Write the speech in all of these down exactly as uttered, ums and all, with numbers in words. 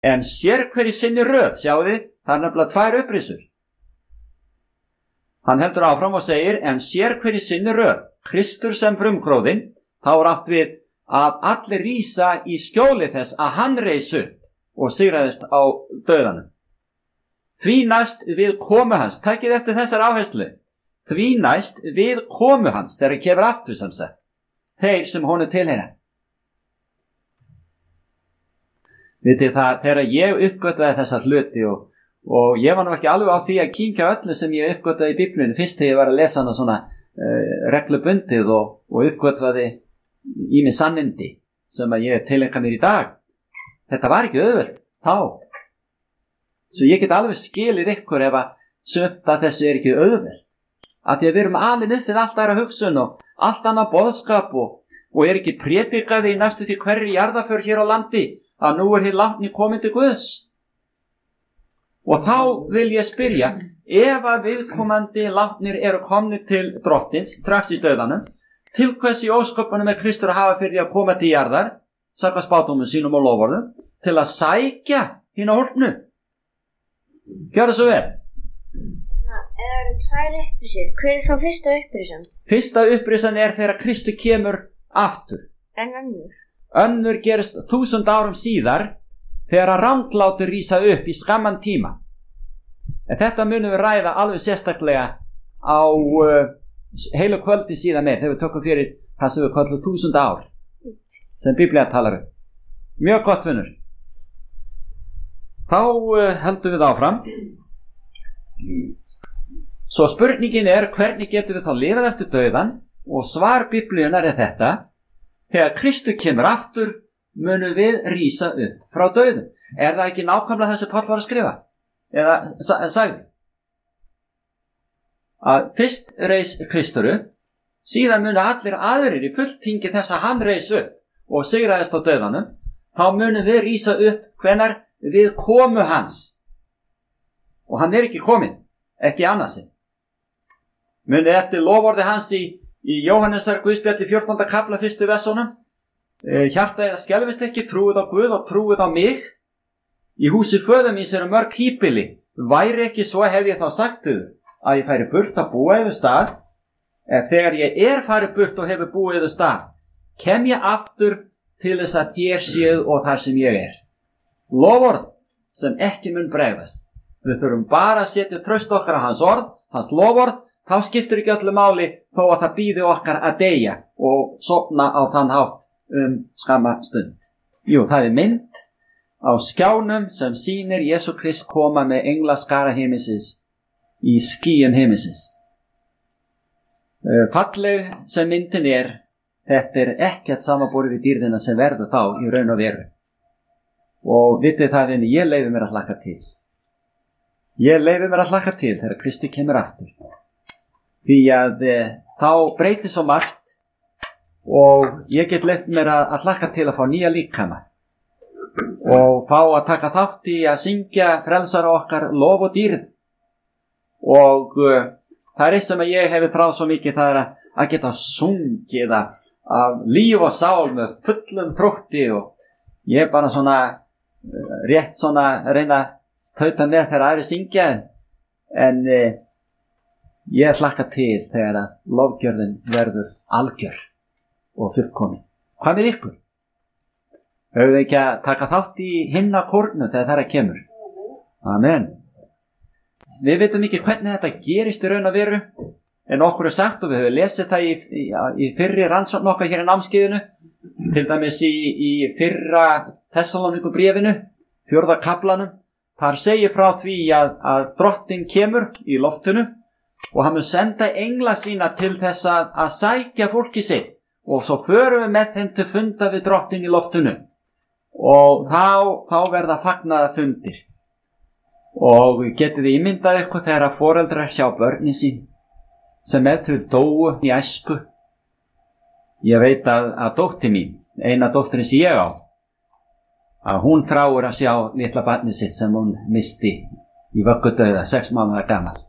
en sér hver í sinni röð. Sjáu þið, það er nefnilega tvær upprisur. Hann heldur áfram og segir, en sér hver í sinni röð. Kristur sem frumkróðinn, þá er átt við að allir rísa í skjóli þess að hann reis upp og sigraðist á dauðanum. Því næst við komu hans, takið eftir þessar áherslu, því næst við komu hans, þegar kemur aftur sem sagt, þeir sem honum tilheyra. Vitið það, þegar ég uppgötvaði þessa hluti og, og ég var nú ekki alveg á því að kynkja öllu sem ég uppgötvaði í Biblíunni fyrst þegar ég var að lesa hana svona uh, reglubundið og, og uppgötvaði í mig sannindi sem að ég tileinka mér í dag. Þetta var ekki auðvelt þá. Svo ég get alveg skilið ykkur ef að sumt að þessu er ekki auðvelt. Af því að við erum alin upp við allt aðra hugsun og allt annað boðskap og, og er ekki prédikaði í næstu því hverri jarðarför hér á landi að nú er hér látni komin til Guðs. Og þá vil ég spyrja, ef að viðkomandi látnir eru komnir til drottins, strax í dauðanum, til hvers í ósköpunum er Kristur að hafa fyrir því að koma til jarðar, saka spádómum sínum og loforðum, til að sækja hina horfnu. Gjörðu svo vel. Það eru tvær upprisur. Hver er þá fyrsta upprisan? Fyrsta upprisan er þegar Kristur kemur aftur. En önnur? Önnur gerist þúsund árum síðar þegar að ranglátur rísa upp í skamman tíma. En þetta munum við ræða alveg sérstaklega á uh, heilu kvöldi síðan með þegar við tökum fyrir það sem við kallum þúsund ár sem Biblía talar um. Mjög gott vinnur. Þá uh, heldum við áfram. Svo spurningin er, hvernig getum við þá lifað eftir dauðan? Og svar Biblíunnar er þetta: þegar Kristur kemur aftur munum við rísa upp frá dauðum. Er það ekki nákvæmlega það sem Páll var að skrifa? Eða sagði að fyrst reis Kristur upp, síðan munu allir aðrir í fulltingi þess að hann reis upp og sigraðist á dauðanum, þá munum við rísa upp hvenær við komu hans. Og hann er ekki kominn, ekki annarsinn. Munið eftir loforði hans í, í Jóhannesar Guðspjalli fjórtánda kafla fyrstu versónum. E, hjarta skelfist ekki, trúið á Guð og trúið á mig. Í húsi föður míns eru mörg híbýli. Væri ekki svo hef ég þá sagt þau að ég færi burt að búa yfir stað. Ef þegar ég er farið burt og hefur búið yfir stað, kem ég aftur til þess að þér séð og þar sem ég er. Loforð sem ekki mun bregðast. Við þurfum bara að setja traust okkar á hans orð, hans loforð. Þá skiptir ekki öllu máli þó að það býði okkar að deyja og sofna á þann hátt um skamma stund. Jú, það er mynd á skjánum sem sýnir Jesú Krist koma með englaskara himinsins í skýjum himinsins. Falleg sem myndin er, þetta er ekkert samanborið við dýrðina sem verður þá í raun og veru. Og vitið það henni, ég leyfi mér að hlakka til. Ég leyfi mér að hlakka til þegar Kristi kemur aftur. Því að e, þá breytir svo margt og ég get leyft mér að, að hlakka til að fá nýja líkama og fá að taka þátt í að syngja frelsara okkar lof og dýrð. Og e, það er eitt sem ég hefði þráð svo mikið, það er að, að geta sungið af, af líf og sál með fullum þrótti, og ég er bara svona e, rétt svona að reyna að tauta með þegar aðri syngja en, en e, ég hlakka til þegar að lofgjörðin verður algjör og fullkomin. Hvað með ykkur? Höfum við ekki að taka þátt í himnakórnu þegar það er að kemur? Amen. Við veitum ekki hvernig þetta gerist í raun og veru, en okkur er sagt og við höfum lesið það í, í, í fyrri rannsókn okkar hér í námskeiðinu, til dæmis í, í fyrra Þessalóníku bréfinu, fjórða kaflanum. Þar segir frá því að, að drottinn kemur í loftinu og hann mun senda engla sína til þess að, að sækja fólki sitt, og svo förum við með þeim til funda við drottinn í loftinu, og þá, þá verða fagnaða fundir. Og getið þið ímyndað eitthvað þegar að foreldrar sjá börnin sín sem ef þau dóu í æsku. Ég veit að, að dóttir mín, eina dóttirin sem ég á, að hún þráir að sjá litla barnið sitt sem hún misti í vöggudauða, sex mánaða gamalt.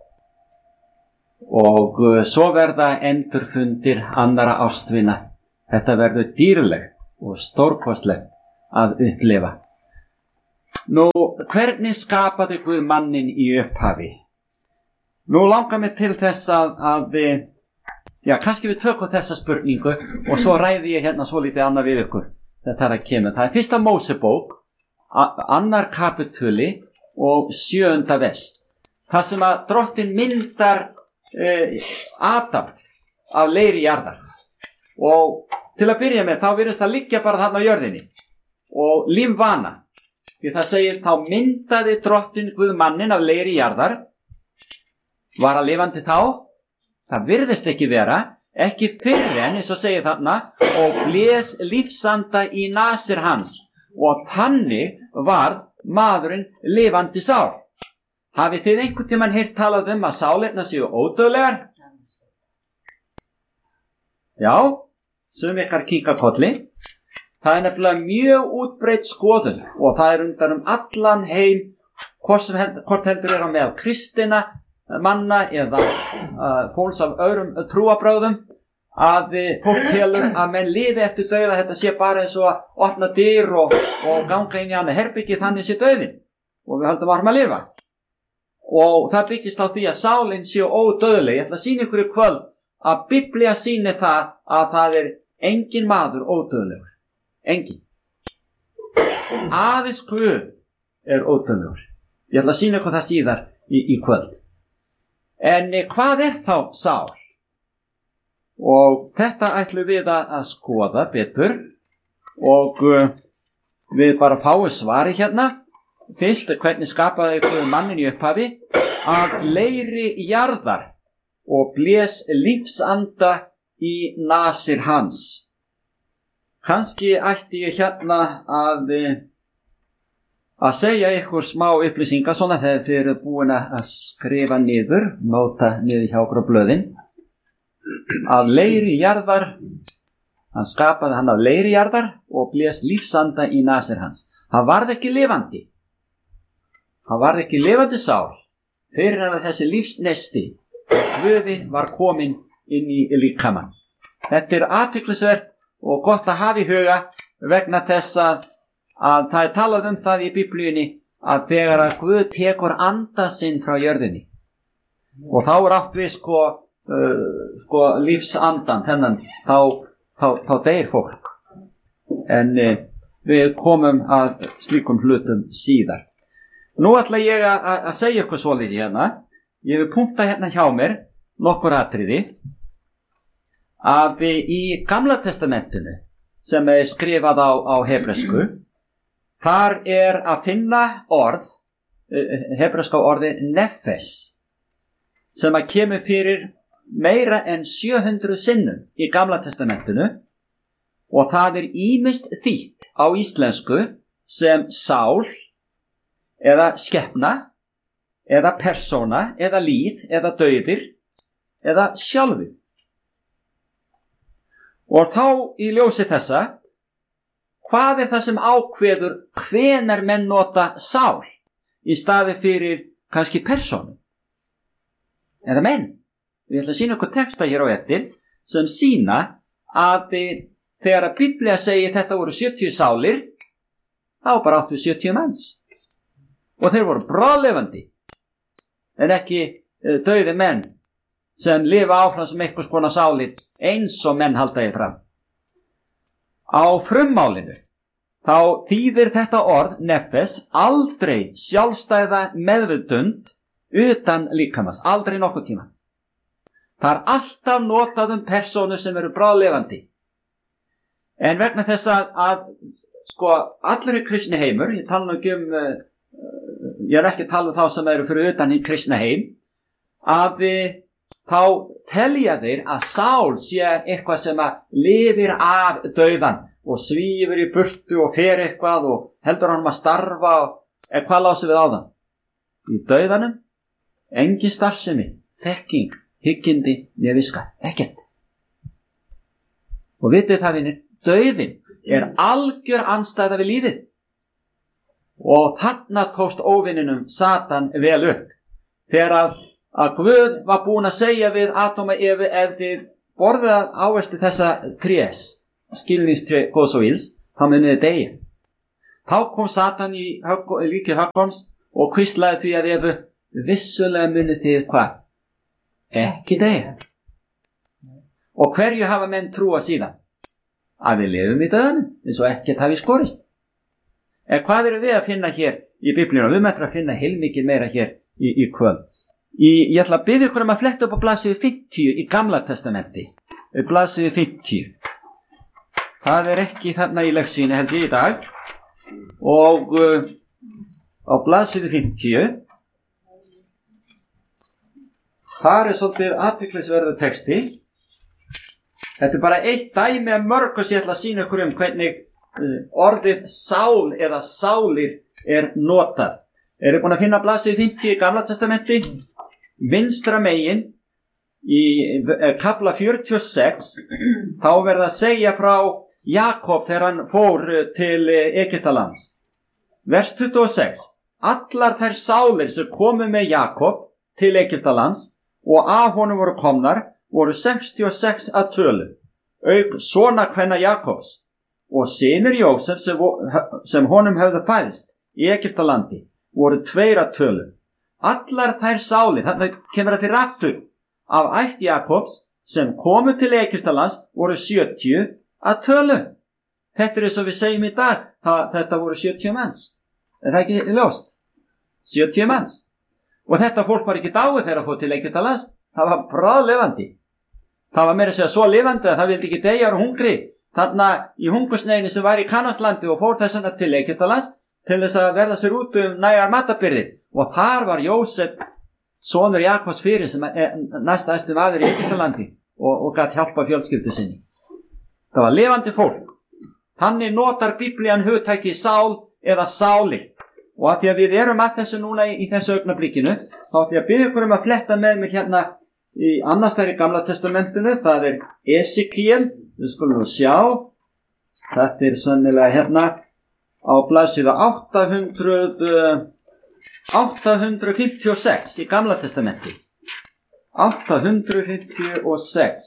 Og uh, svo verða endurfundir annara ástvina. Þetta verður dýrlegt og stórkostlegt að upplifa. Nú, hvernig skapaði Guð mannin í upphafi? Nú langar mig til þess að, að já, kannski við tökum þessa spurningu og svo ræði ég hérna svo lítið annað við ykkur. Þetta er að kemur. Það er fyrsta Mósebók, annar kapituli og sjöunda vers. Það sem að drottin myndar eh, Adam af leiri jarðar. Og til að byrja með, þá virðist það liggja bara þarna á jörðinni og lífvana. Því það segir, þá myndaði drottin Guð mannin af leiri jarðar. Var hann lifandi þá? Það virðist ekki vera, ekki fyrr en, eins og segir þarna, og blés lífsanda í nasir hans, og þannig var maðurinn lifandi sál. Hafið þið einhvern tímann heyrt talað um að sálirnar séu ódauðlegar? Já, sum ykkar kinka kolli. Það er nefnilega mjög útbreidd skoðun og það er undan um allan heim, hvort, sem held, hvort heldur er á meðal kristina manna eða uh, fólks af öðrum trúabrögðum, að fólk telur að menn lifi eftir dauða. Þetta sé bara eins og að opna dyr og, og ganga inn í hana herbyggi, þannig sé dauðin og við höldum áfram að lifa. Og það byggist á því að sálinn sé ódauðleg. Ég ætla að sýna ykkur í kvöld að Biblía sýnir það að það er engin maður ódauðlegur. Engin. Aðeins Guð er ódauðlegur. Ég ætla að sýna ykkur það síðar í, í kvöld. En hvað er þá sál? Og þetta ætlum við að skoða betur og uh, við bara fáum svari hérna. Fyrst, hvernig skapaði Guð mannin í upphafi? Af leiri jarðar og blés lífsanda í nasir hans. Kannski ætti ég hérna að að segja ykkur smá upplýsingar svona þegar þið eru búin að skrifa niður, nóta niður hjá okkur á blöðin. Af leiri jarðar, hann skapaði hann af leiri jarðar og blés lífsanda í nasir hans. Hann varð ekki lifandi. Hann varð ekki lifandi sál fyrir að þessi lífsnesti Guði var komin inn í líkamann. Þetta er athyglisvert og gott að hafa í huga vegna þess að að það er talað um það í Biblíunni að þegar að Guð tekur anda sinn frá jörðinni og þá er átt við sko, uh, sko lífsandan þennan, þá, þá, þá deyr fólk. En uh, við komum að slíkum hlutum síðar. Nú ætla ég að, að segja ykkur svolítið hérna. Ég vil punkta hérna hjá mér nokkur atriði að við í Gamla testamentinu sem er skrifað á, á hebresku, þar er að finna orð, hebreska orði nefes, sem að kemur fyrir meira en sjö hundruð sinnum í Gamla testamentinu og það er ýmist þýtt á íslensku sem sál eða skepna eða persóna eða líf eða dauðir eða sjálfur. Og þá í ljósi þessa, hvað er það sem ákveður hvenær menn nota sál í staði fyrir kannski persónu? Eða menn? Við ætlum að sýna okkur texta hér á eftir sem sýna að þegar að Biblía segir þetta voru sjötíu sálir, þá bara áttu við sjötíu manns. Og þeir voru bráðlifandi, en ekki uh, dauði menn sem lifa áfram sem einhvers konar sálir eins og menn halda ég fram. Á frummálinu þá þýðir þetta orð nefes aldrei sjálfstæða meðvitund utan líkamans, aldrei nokkuð tíma. Það er alltaf notað um persónu sem eru bráðlifandi. En vegna þess að, að sko, allir í kristni heimur, ég tala nú ekki um, uh, ég er ekki að tala um þá sem eru fyrir utan í kristna heim, að þá telja þeir að sál sé eitthvað sem að lifir af dauðan og svífur í burtu og fer eitthvað og heldur hann að starfa og eða hvað lásum við á það? Í dauðanum, engin starfsemi, þekking, hyggindi, nefiska, ekkert. Og vitið það vinir, dauðin er algjör andstæða við lífið. Og þarna tókst óvininum Satan vel upp. Þegar að, að Guð var búin að segja við Adam og Evu ef þið borða ávexti þessa trés, skilningstré góðs og ills, þá munið þið deyja. Þá kom Satan í högg, líki höggons og hvíslaði því að Evu, vissulega munið þið hvað? Ekki deyja. Og hverju hafa menn trúa síðan? Að við lifum í döðanum, eins og ekkert hafi skorist. En hvað eru við að finna hér í Biblíunum? Við möttum að finna heilmikið meira hér í, í kvöld. Í, ég ætla að biðja ykkur um að fletta upp á blaðsíðu fimmtíu í Gamla testamenti. Blaðsíðu fimmtíu. Það er ekki þarna í leksynu held ég í dag. Og uh, á blaðsíðu fimmtíu þar er svolítið athyglisverður texti. Þetta er bara eitt dæmi af mörg sem ég ætla að sýna ykkur um hvernig uh, orðið sál eða sálir er notað. Eru búin að finna blaðsíðu fimmtíu í Gamla testamenti? Vinstra megin í uh, kafla fjörutíu og sex þá verða að segja frá Jakob þegar hann fór uh, til uh, Egyptalands. Vers tuttugu og sex. Allar þær sálir sem komu með Jakob til Egyptalands og af honum voru komnar voru sextíu og sex að tölu, auk sona kvenna Jakobs og synir Jósef sem, sem honum höfðu fæðst í Egyptalandi voru tveir að tölu. Allar þær sálir, þannig kemur það fyrir aftur, af ætt Jakobs sem komu til Egyptalands voru sjötíu að tölu. Þetta er eins og við segjum í dag, það, þetta voru sjötíu manns. Er það ekki ljóst? sjötíu manns. Og þetta fólk var ekki dáið þegar að fór til Egyptalands, það var bráðlifandi. Það var meira að segja svo lifandi að það vildi ekki deyja úr hungri. Þarna í hungursneyðinni sem var í Kananslandi og fór þess vegna til Egyptalands til þess að verða sér út um nægar matabirgðir. Og þar var Jósef, sonur Jakobs fyrir sem er næsta æsti maður í Egyptalandi og, og gat hjálpa fjölskyldu sinni. Það var lifandi fólk. Þannig notar Biblían hugtæki sál eða sálir. Og að því að við erum að þessu núna í, í þessu augnablikinu, þá því að byrja ykkur um að fletta með mér hérna í annars þær í Gamla testamentinu, það er Esekiel, við skulum nú sjá, þetta er sannilega hérna á blaðsíðu átta hundruð, átta hundruð fimmtíu og sex í Gamla testamenti. átta hundruð fimmtíu og sex.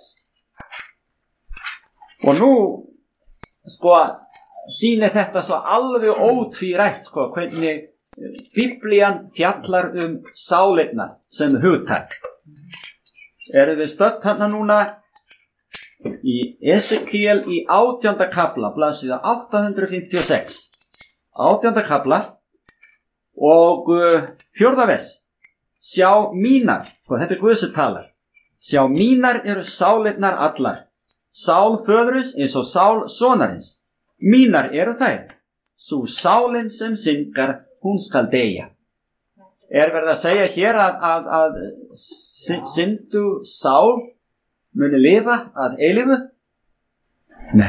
Og nú, sko, sýnir þetta svo alveg ótvírætt sko, hvernig Biblían fjallar um sálirnar sem hugtak. Erum við stödd þarna núna í Esekiel í átjánda kafla, blaðsíða átta hundruð fimmtíu og sex. átjánda kafla og uh, fjórða vers. Sjá mínar, og þetta er Guð sem talar. Sjá mínar eru sálirnar allar. Sál föðurins eins og sál sonarins. Mínar eru þær, svo sálin sem syngar, hún skal deyja. Er verið að segja hér að, að, að syndu sál muni lifa að eilífu? Nei.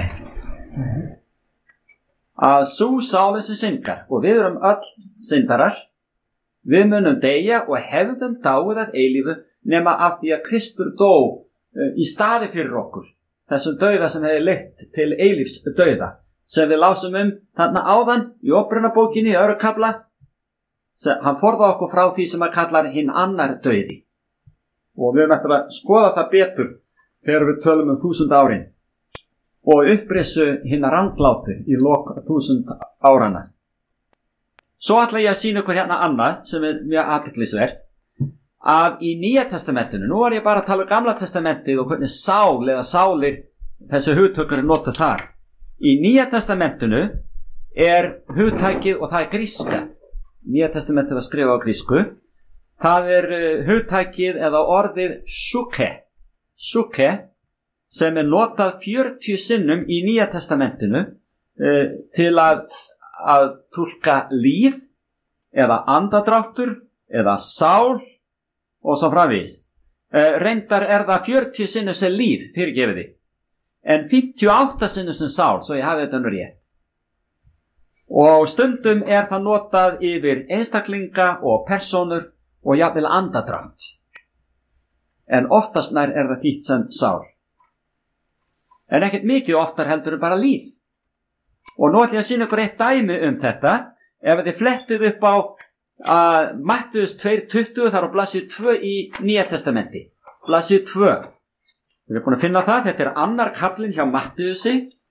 Að svo sálin sem syngar, og við erum öll syndarar, við munum deyja og hefðum dáið að eilífu nema af því að Kristur dó uh, í staði fyrir okkur, þessum dauða sem hefði leitt til eilífs dauða. Sem við lásum um þarna áðan í Opprunabókinni í öðru kafla, hann forða okkur frá því sem að kallar hinn annar dauði. Og við erum eftir að skoða það betur þegar við tölum um þúsund árin og upprissu hinn ranglátu í lok þúsund árana. Svo ætla ég að sýna ykkur hérna annað sem er mjög athyglisvert, að í Nýja testamentinu, nú var ég bara að tala um Gamla testamentið og hvernig sál eða sálir þessi hugtökur er notað þar. Í Nýja testamentinu er hugtækið, og það er gríska. Nýja testamentið var skrifað á grísku. Það er hugtækið eða orðið suke. Suke, sem er notað fjörutíu sinnum í Nýja testamentinu uh, til að, að túlka líf eða andadráttur eða sál og svo framvegis. Uh, reyndar er það fjörutíu sinnum sem líf, fyrirgefið þið. En fimmtíu og átta sinnum sem sál, svo ég hafi þetta nú rétt. Og stundum er það notað yfir einstaklinga og persónur og jafnvel andadrátt. En oftast nær er það þýtt sem sál. En ekkert mikið oftar heldur bara líf. Og nú ætlum ég að sýna ykkur eitt dæmi um þetta. Ef þið flettið upp á uh, Mattheus tvö tuttugu, þar á blaðsíðu tvö í Nýja testamenti. Blaðsíðu tvö. Við erum búin að finna það, þetta er annar kaflinn hjá Mattheusi.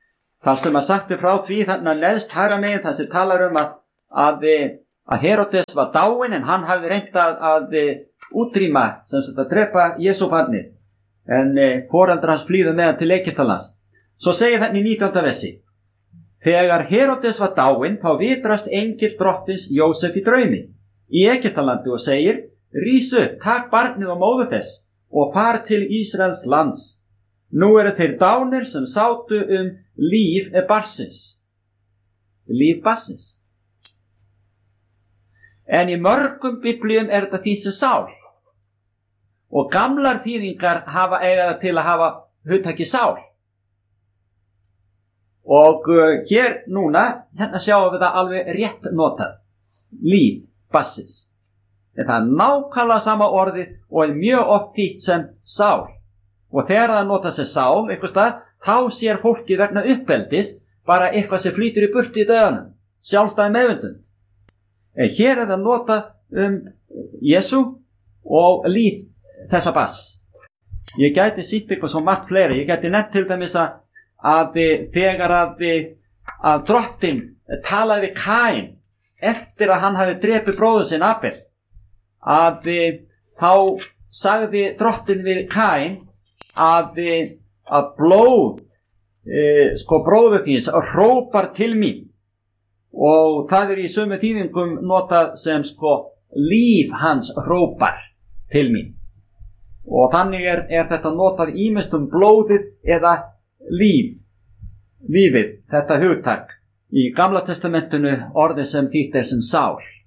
þar sem að sagt er frá því þarna neðst hægra megin, þar sem talar um að, að, að Herodes var dáinn en hann hafði reynt að, að útrýma, sem sagt að drepa Jesú barnið, en foreldrar hans flýðu með hann til Egyptalands. Svo segir þarna í nítjánda versi: þegar Herodes var dáinn þá vitrast engill drottins Jósef í draumi í Egyptalandi og segir: rís upp, takk barnið og móður þess og far til Ísraels lands. Nú eru þeir dánir sem sátu um líf barnsins. Líf barnsins. En í mörgum biblíum er þetta því sem sál. Og gamlar þýðingar hafa eiga til að hafa hugtakið sál. Og uh, hér núna, hérna sjáum við það alveg rétt notað. Líf barnsins. En það er nákvæmlega sama orði og er mjög oft þýtt sem sál. Og þegar það nota sem sál eitthvað stað, þá sér fólki vegna uppeldis bara eitthvað sem flýtur í burtu í döðanum, sjálfstæði meðvindun. En hér er það nota um Jesú og líf þessa barns. Ég gæti sýnt eitthvað svo margt fleiri. Ég gæti nefnt til dæmis að, að þegar að, að drottinn talaði við Kain eftir að hann hafi drepið bróður sinn Abel, að þá sagði drottinn við Kain að, að blóð e, sko bróður þíns hrópar til mín, og það er í sömu þýðingum notað sem sko líf hans hrópar til mín, og þannig er, er þetta notað ýmist um blóðið eða líf, lífið, þetta hugtak í Gamla testamentinu orðið sem þýtt er sem sál.